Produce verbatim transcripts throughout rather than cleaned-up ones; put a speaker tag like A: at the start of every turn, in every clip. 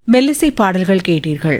A: மெல்லிசை பாடல்கள் கேட்டீர்கள்.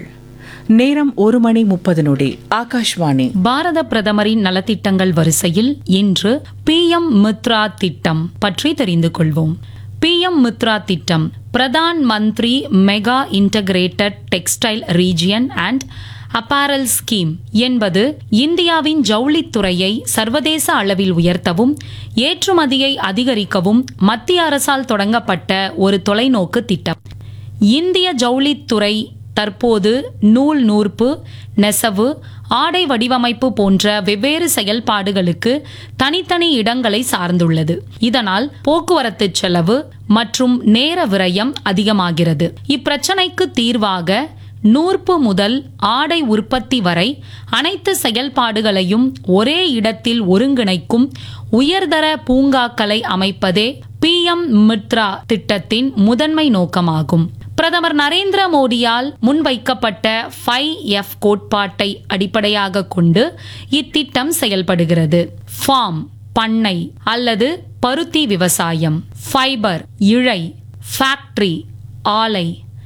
A: நேரம் ஒரு மணி முப்பது நொடி. ஆகாஷ்வாணி.
B: பாரத பிரதமரின் நலத்திட்டங்கள் வரிசையில் இன்று பி எம் முத்ரா திட்டம் பற்றி தெரிந்து கொள்வோம். பி எம் முத்ரா திட்டம் Pradhan Mantri mega integrated textile region and apparel scheme என்பது இந்தியாவின் ஜவுளித்துறையை சர்வதேச அளவில் உயர்த்தவும் ஏற்றுமதியை அதிகரிக்கவும் மத்திய அரசால் தொடங்கப்பட்ட ஒரு தொலைநோக்கு திட்டம். இந்திய ஜவுளித்துறை தற்போது நூல் நூற்பு, நெசவு, ஆடை வடிவமைப்பு போன்ற வெவ்வேறு செயல்பாடுகளுக்கு தனித்தனி இடங்களை சார்ந்துள்ளது. இதனால் போக்குவரத்து செலவு மற்றும் நேர விரயம் அதிகமாகிறது. இப்பிரச்சனைக்கு தீர்வாக நூற்பு முதல் ஆடை உற்பத்தி வரை அனைத்து செயல்பாடுகளையும் ஒரே இடத்தில் ஒருங்கிணைக்கும் உயர்தர பூங்காக்களை அமைப்பதே பி எம் முத்ரா திட்டத்தின் முதன்மை நோக்கமாகும். பிரதமர் நரேந்திர மோடியால் முன்வைக்கப்பட்ட ஃபைவ் எஃப் கோட்பாட்டை அடிப்படையாக கொண்டு இத்திட்டம் செயல்படுகிறது. ஃபார்ம் பண்ணை அல்லது பருத்தி விவசாயம், ஃபைபர் இழை, ஃபேக்டரி ஆலை,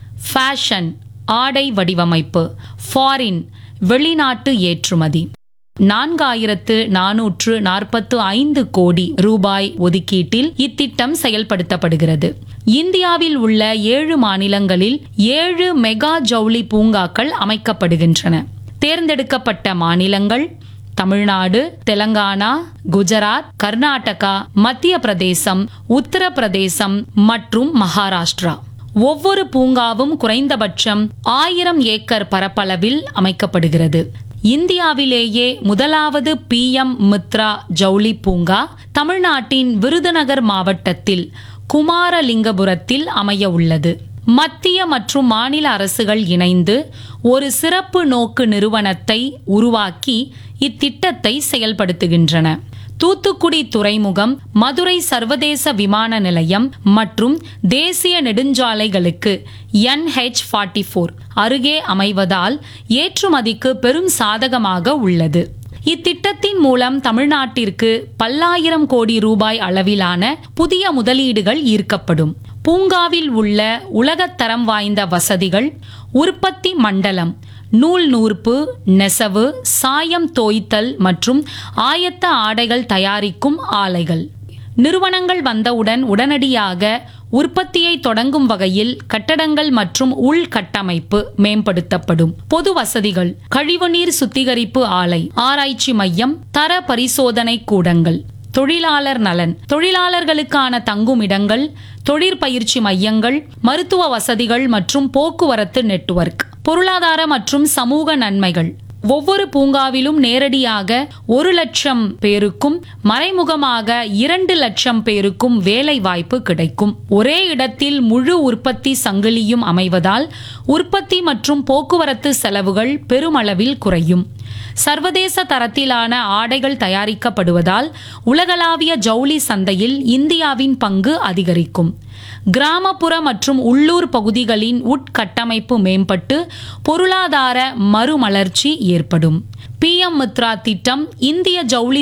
B: ஃபேஷன் ஆடை வடிவமைப்பு, ஃபாரின் வெளிநாட்டு ஏற்றுமதி. நான்காயிரத்து நானூற்று நாற்பத்து ஐந்து கோடி ரூபாய் ஒதுக்கீட்டில் இத்திட்டம் செயல்படுத்தப்படுகிறது. இந்தியாவில் உள்ள ஏழு மாநிலங்களில் ஏழு மெகா ஜவுளி பூங்காக்கள் அமைக்கப்படுகின்றன. தேர்ந்தெடுக்கப்பட்ட மாநிலங்கள் தமிழ்நாடு, தெலங்கானா, குஜராத், கர்நாடகா, மத்திய பிரதேசம், உத்தரப்பிரதேசம் மற்றும் மகாராஷ்டிரா. ஒவ்வொரு பூங்காவும் குறைந்தபட்சம் ஆயிரம் ஏக்கர் பரப்பளவில் அமைக்கப்படுகிறது. இந்தியாவிலேயே முதலாவது பி எம் முத்ரா ஜவுளி பூங்கா தமிழ்நாட்டின் விருதுநகர் மாவட்டத்தில் குமாரலிங்கபுரத்தில் அமைய உள்ளது. மத்திய மற்றும் மாநில அரசுகள் இணைந்து ஒரு சிறப்பு நோக்கு நிறுவனத்தை உருவாக்கி இத்திட்டத்தை செயல்படுத்துகின்றன. தூத்துக்குடி துறைமுகம், மதுரை சர்வதேச விமான நிலையம் மற்றும் தேசிய நெடுஞ்சாலைகளுக்கு என் ஹெச் நாற்பத்தி நான்கு அருகே அமைவதால் ஏற்றுமதிக்கு பெரும் சாதகமாக உள்ளது. இத்திட்டத்தின் மூலம் தமிழ்நாட்டிற்கு பல்லாயிரம் கோடி ரூபாய் அளவிலான புதிய முதலீடுகள் ஈர்க்கப்படும். பூங்காவில் உள்ள உலகத்தரம் வாய்ந்த வசதிகள், உற்பத்தி மண்டலம், நூல் நூற்பு, நெசவு, சாயம் தோய்த்தல் மற்றும் ஆயத்த ஆடைகள் தயாரிக்கும் ஆலைகள். நிறுவனங்கள் வந்தவுடன் உடனடியாக உற்பத்தியை தொடங்கும் வகையில் கட்டடங்கள் மற்றும் உள்கட்டமைப்பு மேம்படுத்தப்படும். பொது வசதிகள், கழிவுநீர் சுத்திகரிப்பு ஆலை, ஆராய்ச்சி மையம், தர பரிசோதனை கூடங்கள், தொழிலாளர் நலன், தொழிலாளர்களுக்கான தங்குமிடங்கள், தொழிற்பயிற்சி மையங்கள், மருத்துவ வசதிகள் மற்றும் போக்குவரத்து நெட்வொர்க். பொருளாதார மற்றும் சமூக நன்மைகள். ஒவ்வொரு பூங்காவிலும் நேரடியாக ஒரு லட்சம் பேருக்கும் மறைமுகமாக இரண்டு லட்சம் பேருக்கும் வேலை வாய்ப்பு கிடைக்கும். ஒரே இடத்தில் முழு உற்பத்தி சங்கிலியும் அமைவதால் உற்பத்தி மற்றும் போக்குவரத்து செலவுகள் பெருமளவில் குறையும். சர்வதேச தரத்திலான ஆடைகள் தயாரிக்கப்படுவதால் உலகளாவிய ஜவுளி சந்தையில் இந்தியாவின் பங்கு அதிகரிக்கும். கிராமப்புற மற்றும் உள்ளூர் பகுதிகளின் உட்கட்டமைப்பு மேம்பட்டு பொருளாதார மறுமலர்ச்சி ஏற்படும். பி எம் முத்ரா திட்டம் இந்திய ஜவுளி